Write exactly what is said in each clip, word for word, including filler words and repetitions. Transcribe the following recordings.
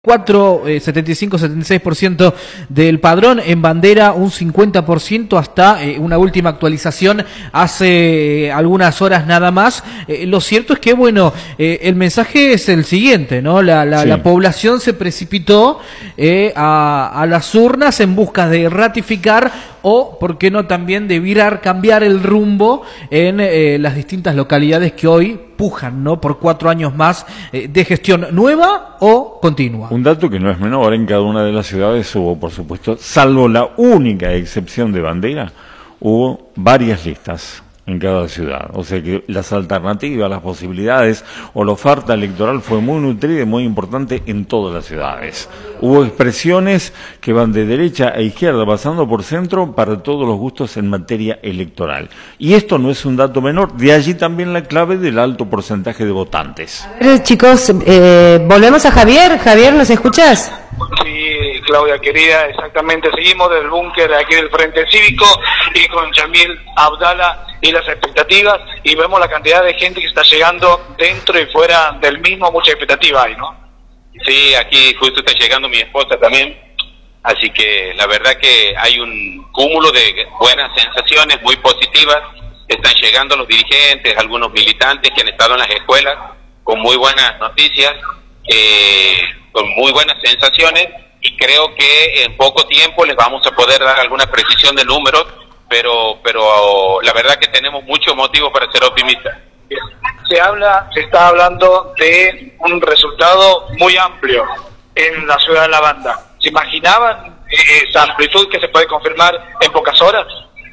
cuatro, eh, setenta y cinco, setenta y seis por ciento del padrón, en bandera un cincuenta por ciento hasta eh, una última actualización hace eh, algunas horas nada más. Eh, lo cierto es que, bueno, eh, el mensaje es el siguiente, ¿no? La, la, sí. la población se precipitó eh, a, a las urnas en busca de ratificar o, por qué no, también de virar, cambiar el rumbo en eh, las distintas localidades que hoy pujan, ¿no? Por cuatro años más eh, de gestión nueva o continua. Un dato que no es menor, en cada una de las ciudades hubo, por supuesto, salvo la única excepción de bandera, hubo varias listas en cada ciudad. O sea que las alternativas, las posibilidades o la oferta electoral fue muy nutrida y muy importante en todas las ciudades. Hubo expresiones que van de derecha a izquierda, pasando por centro, para todos los gustos en materia electoral. Y esto no es un dato menor, de allí también la clave del alto porcentaje de votantes. A ver, chicos, eh, volvemos a Javier. Javier, ¿nos escuchás? Sí, Claudia querida, exactamente. Seguimos del búnker aquí del Frente Cívico y con Yamil Abdala y las expectativas, y vemos la cantidad de gente que está llegando dentro y fuera del mismo. Mucha expectativa hay, ¿no? Sí, aquí justo está llegando mi esposa también, así que la verdad que hay un cúmulo de buenas sensaciones muy positivas. Están llegando los dirigentes, algunos militantes que han estado en las escuelas con muy buenas noticias, eh, con muy buenas sensaciones, y creo que en poco tiempo les vamos a poder dar alguna precisión de números, pero pero la verdad que tenemos mucho motivo para ser optimistas. Se habla, se está hablando de un resultado muy amplio en la ciudad de La Banda. ¿Se imaginaban esa amplitud que se puede confirmar en pocas horas?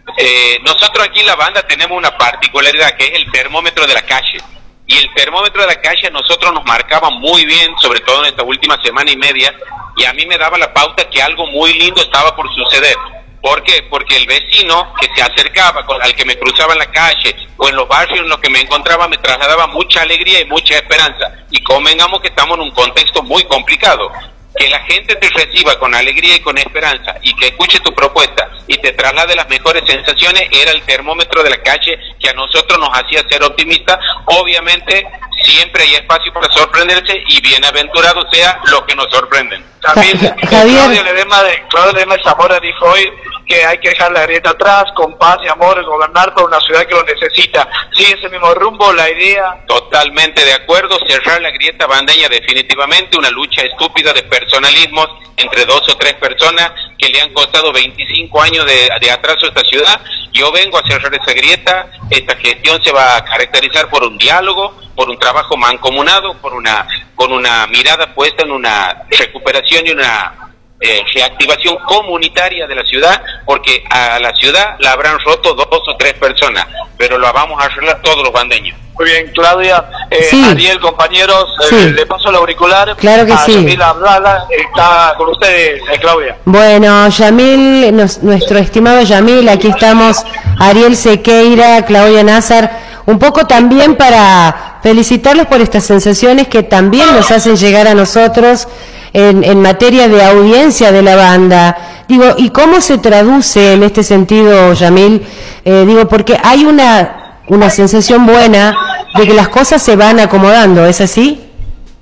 Eh, nosotros aquí en La Banda tenemos una particularidad que es el termómetro de la calle. Y el termómetro de la calle a nosotros nos marcaba muy bien, sobre todo en esta última semana y media, y a mí me daba la pauta que algo muy lindo estaba por suceder. ¿Por qué? Porque el vecino que se acercaba, con, al que me cruzaba en la calle o en los barrios en los que me encontraba, me trasladaba mucha alegría y mucha esperanza. Y convengamos que estamos en un contexto muy complicado. Que la gente te reciba con alegría y con esperanza y que escuche tu propuesta y te traslade las mejores sensaciones era el termómetro de la calle que a nosotros nos hacía ser optimistas. Obviamente siempre hay espacio para sorprenderse y bienaventurado sea lo que nos sorprenden. También Claudio Ledesma de Claudio Ledesma de Zamora dijo hoy que hay que dejar la grieta atrás, con paz y amor, gobernar por una ciudad que lo necesita. ¿Sigue ese mismo rumbo la idea? Totalmente de acuerdo, cerrar la grieta bandeña definitivamente, una lucha estúpida de personalismos entre dos o tres personas que le han costado veinticinco años de, de atraso a esta ciudad. Yo vengo a cerrar esa grieta. Esta gestión se va a caracterizar por un diálogo, por un trabajo mancomunado, por una con una mirada puesta en una recuperación y una eh, reactivación comunitaria de la ciudad, porque a la ciudad la habrán roto dos o tres personas, pero la vamos a arreglar todos los bandeños. Muy bien, Claudia. Eh, sí. Ariel, compañeros, sí. eh, le paso el auricular. Claro que a sí. Yamil Abdala está con ustedes, eh, Claudia. Bueno, Yamil, nos, nuestro estimado Yamil, aquí estamos, Ariel Sequeira, Claudia Nazar, un poco también para felicitarlos por estas sensaciones que también nos hacen llegar a nosotros en, en materia de audiencia de la banda. Digo, ¿y cómo se traduce en este sentido, Yamil? Eh, digo, porque hay una, una sensación buena de que las cosas se van acomodando, ¿es así?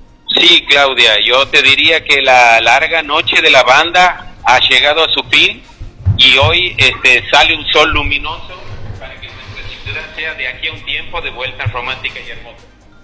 Sí, Claudia, yo te diría que la larga noche de la banda ha llegado a su fin y hoy este, sale un sol luminoso para que nuestra ciudad sea de aquí a un tiempo de vuelta romántica y hermosa.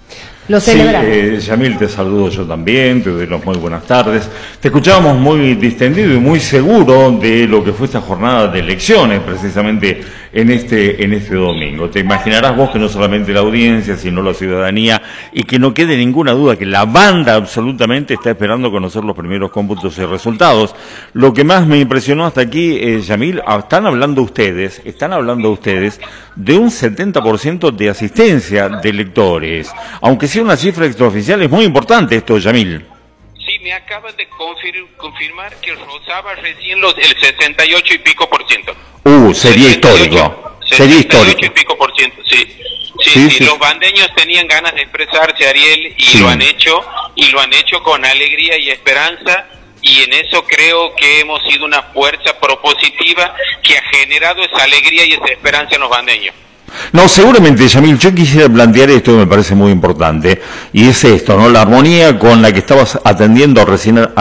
Lo celebramos. Sí, eh, Yamil, te saludo yo también, te doy las muy buenas tardes. Te escuchábamos muy distendido y muy seguro de lo que fue esta jornada de elecciones, precisamente en este en este domingo. Te imaginarás vos que no solamente la audiencia, sino la ciudadanía, y que no quede ninguna duda que la banda absolutamente está esperando conocer los primeros cómputos y resultados. Lo que más me impresionó hasta aquí, eh, Yamil, están hablando ustedes, están hablando ustedes de un setenta por ciento de asistencia de electores, aunque sea una cifra extraoficial, es muy importante esto, Yamil. Sí, me acaban de confir confirmar que rozaba recién los, el sesenta y ocho y pico por ciento. Uh, sería histórico. Sería histórico. sesenta y ocho y pico por ciento, sí. Sí, sí, sí, sí. Los bandeños tenían ganas de expresarse, Ariel, y sí. lo han hecho, y lo han hecho con alegría y esperanza, y en eso creo que hemos sido una fuerza propositiva que ha generado esa alegría y esa esperanza en los bandeños. No, seguramente, Yamil, yo quisiera plantear esto que me parece muy importante, y es esto, ¿no? La armonía con la que estabas atendiendo recién